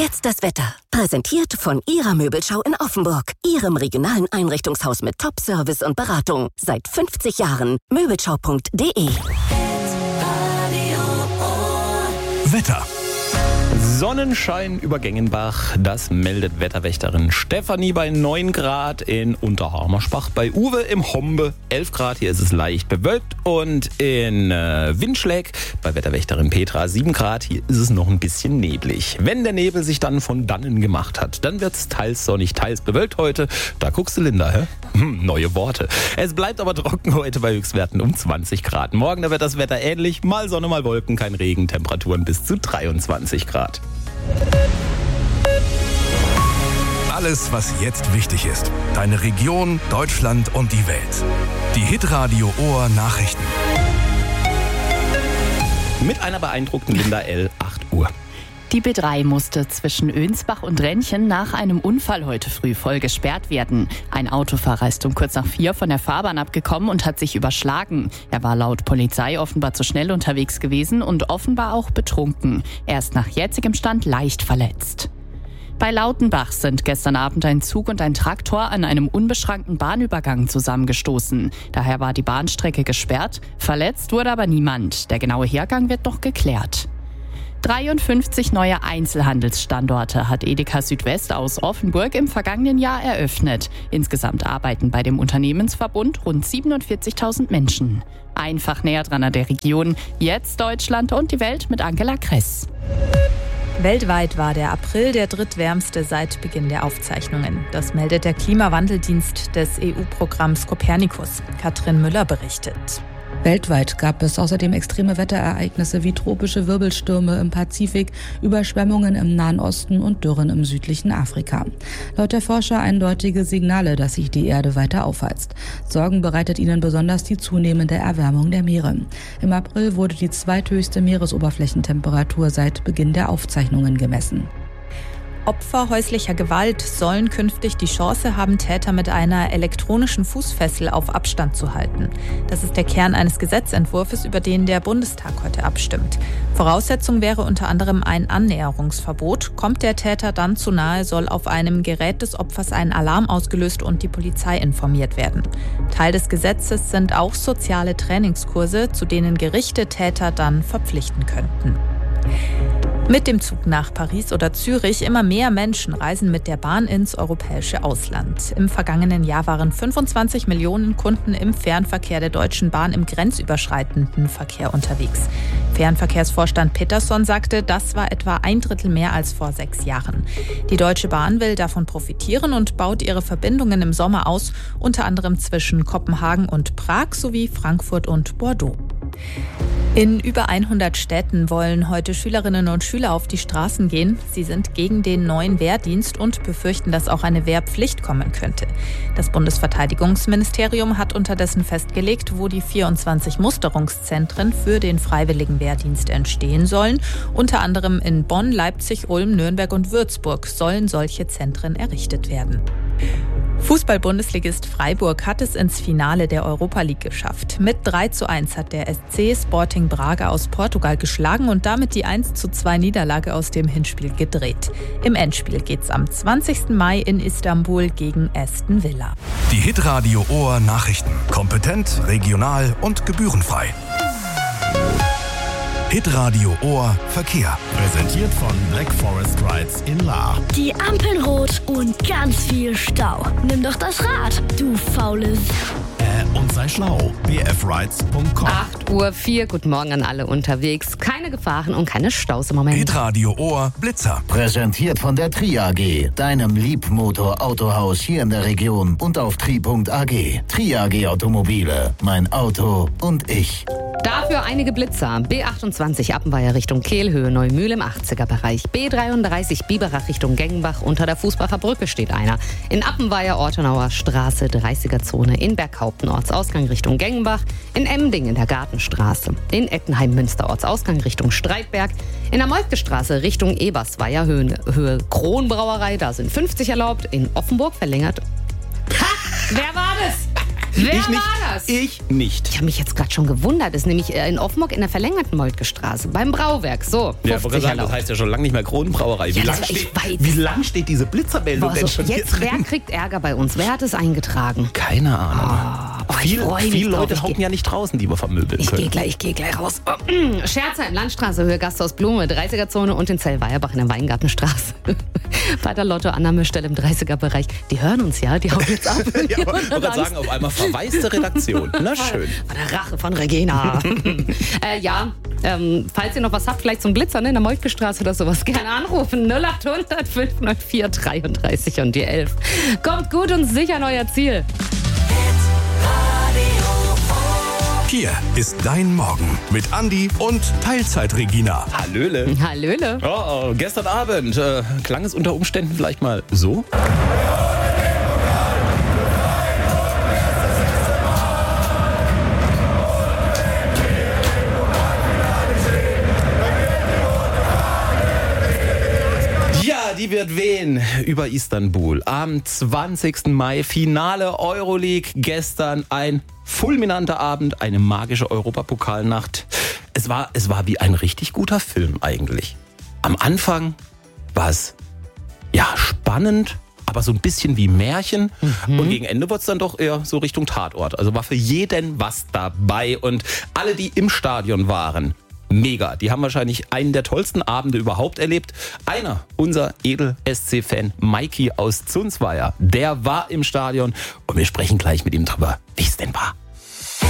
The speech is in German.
jetzt das Wetter. Präsentiert von Ihrer Möbelschau in Offenburg. Ihrem regionalen Einrichtungshaus mit Top-Service und Beratung. Seit 50 Jahren. Möbelschau.de. Wetter. Sonnenschein über Gengenbach, das meldet Wetterwächterin Stefanie bei 9 Grad in Unterharmerspach. Bei Uwe im Hombe 11 Grad, hier ist es leicht bewölkt. Und in Windschläg bei Wetterwächterin Petra 7 Grad, hier ist es noch ein bisschen neblig. Wenn der Nebel sich dann von dannen gemacht hat, dann wird es teils sonnig, teils bewölkt heute. Da guckst du, Linda, hä? Neue Worte. Es bleibt aber trocken heute bei Höchstwerten um 20 Grad. Morgen, da wird das Wetter ähnlich, mal Sonne, mal Wolken, kein Regen, Temperaturen bis zu 23 Grad. Alles, was jetzt wichtig ist. Deine Region, Deutschland und die Welt. Die Hitradio Ohr Nachrichten. Mit einer beeindruckten Linda L. 8 Uhr. Die B3 musste zwischen Önsbach und Rennchen nach einem Unfall heute früh voll gesperrt werden. Ein Autofahrer ist um kurz nach 4 von der Fahrbahn abgekommen und hat sich überschlagen. Er war laut Polizei offenbar zu schnell unterwegs gewesen und offenbar auch betrunken. Er ist nach jetzigem Stand leicht verletzt. Bei Lautenbach sind gestern Abend ein Zug und ein Traktor an einem unbeschrankten Bahnübergang zusammengestoßen. Daher war die Bahnstrecke gesperrt. Verletzt wurde aber niemand. Der genaue Hergang wird noch geklärt. 53 neue Einzelhandelsstandorte hat Edeka Südwest aus Offenburg im vergangenen Jahr eröffnet. Insgesamt arbeiten bei dem Unternehmensverbund rund 47.000 Menschen. Einfach näher dran an der Region. Jetzt Deutschland und die Welt mit Angela Kress. Weltweit war der April der drittwärmste seit Beginn der Aufzeichnungen. Das meldet der Klimawandeldienst des EU-Programms Copernicus. Katrin Müller berichtet. Weltweit gab es außerdem extreme Wetterereignisse wie tropische Wirbelstürme im Pazifik, Überschwemmungen im Nahen Osten und Dürren im südlichen Afrika. Laut der Forscher eindeutige Signale, dass sich die Erde weiter aufheizt. Sorgen bereitet ihnen besonders die zunehmende Erwärmung der Meere. Im April wurde die zweithöchste Meeresoberflächentemperatur seit Beginn der Aufzeichnungen gemessen. Opfer häuslicher Gewalt sollen künftig die Chance haben, Täter mit einer elektronischen Fußfessel auf Abstand zu halten. Das ist der Kern eines Gesetzentwurfs, über den der Bundestag heute abstimmt. Voraussetzung wäre unter anderem ein Annäherungsverbot. Kommt der Täter dann zu nahe, soll auf einem Gerät des Opfers ein Alarm ausgelöst und die Polizei informiert werden. Teil des Gesetzes sind auch soziale Trainingskurse, zu denen Gerichte Täter dann verpflichten könnten. Mit dem Zug nach Paris oder Zürich immer mehr Menschen reisen mit der Bahn ins europäische Ausland. Im vergangenen Jahr waren 25 Millionen Kunden im Fernverkehr der Deutschen Bahn im grenzüberschreitenden Verkehr unterwegs. Fernverkehrsvorstand Peterson sagte, das war etwa 1/3 mehr als vor 6 Jahren. Die Deutsche Bahn will davon profitieren und baut ihre Verbindungen im Sommer aus, unter anderem zwischen Kopenhagen und Prag sowie Frankfurt und Bordeaux. In über 100 Städten wollen heute Schülerinnen und Schüler auf die Straßen gehen. Sie sind gegen den neuen Wehrdienst und befürchten, dass auch eine Wehrpflicht kommen könnte. Das Bundesverteidigungsministerium hat unterdessen festgelegt, wo die 24 Musterungszentren für den freiwilligen Wehrdienst entstehen sollen. Unter anderem in Bonn, Leipzig, Ulm, Nürnberg und Würzburg sollen solche Zentren errichtet werden. Fußball-Bundesligist Freiburg hat es ins Finale der Europa League geschafft. Mit 3:1 hat der SC Sporting Braga aus Portugal geschlagen und damit die 1:2 Niederlage aus dem Hinspiel gedreht. Im Endspiel geht's am 20. Mai in Istanbul gegen Aston Villa. Die Hitradio Ohr Nachrichten. Kompetent, regional und gebührenfrei. Hitradio Ohr Verkehr. Präsentiert von Black Forest Rides in Lahr. Die Ampeln rot und ganz viel Stau. Nimm doch das Rad, du Faules. Und sei schlau. bfrides.com. 8:04 Uhr, guten Morgen an alle unterwegs. Keine Gefahren und keine Staus im Moment. Hitradio Ohr Blitzer. Präsentiert von der Tri AG, deinem Liebmotor-Autohaus hier in der Region und auf tri.ag. Tri AG Automobile, mein Auto und ich. Dafür einige Blitzer. B28 Appenweier Richtung Kehlhöhe, Neumühl im 80er-Bereich. B33 Biberach Richtung Gengenbach, unter der Fußbacher Brücke steht einer. In Appenweier Ortenauer Straße, 30er-Zone. In Berghaupten Ortsausgang Richtung Gengenbach. In Emding in der Gartenstraße. In Ettenheim Münster Ortsausgang Richtung Streitberg. In der Moltke-Straße Richtung Ebersweier, Höhe Kronbrauerei, da sind 50 erlaubt. In Offenburg verlängert. Ha! Wer war das? Wer war das? Ich nicht. Ich habe mich jetzt gerade schon gewundert. Das ist nämlich in Offenburg in der verlängerten Moltke-Straße, beim Brauwerk. So, ja, ich wollte sagen, das heißt ja schon lange nicht mehr Kronenbrauerei. Wie lang steht diese Blitzermeldung denn schon jetzt, hier drin? Wer kriegt Ärger bei uns? Wer hat es eingetragen? Keine Ahnung. Viele Leute hocken ja nicht draußen, die wir vermöbeln können. Ich gehe gleich raus. Scherzheim, Landstraße, Höhe Gasthaus Blume, 30er-Zone und in Zellweierbach in der Weingartenstraße. Bei der Lotto-Annahmestelle im 30er-Bereich. Die hören uns ja, die hauen jetzt ab. Ja, ich wollte sagen, auf einmal verwaiste Redaktion. Na schön. Von der Rache von Regina. Falls ihr noch was habt, vielleicht zum Blitzer in der Moltke-Straße oder sowas, gerne anrufen. 0800 594 33 und die 11. Kommt gut und sicher an euer Ziel. Hier ist dein Morgen mit Andi und Teilzeit-Regina. Hallöle. Hallöle. Oh, gestern Abend klang es unter Umständen vielleicht mal so? Die wird wehen über Istanbul. Am 20. Mai Finale Euroleague. Gestern ein fulminanter Abend, eine magische Europapokalnacht. Es war wie ein richtig guter Film eigentlich. Am Anfang war es spannend, aber so ein bisschen wie Märchen. Und gegen Ende wurde es dann doch eher so Richtung Tatort. Also war für jeden was dabei. Und alle, die im Stadion waren, mega. Die haben wahrscheinlich einen der tollsten Abende überhaupt erlebt. Einer, unser Edel-SC-Fan Mikey aus Zunsweier, der war im Stadion und wir sprechen gleich mit ihm drüber, wie es denn war.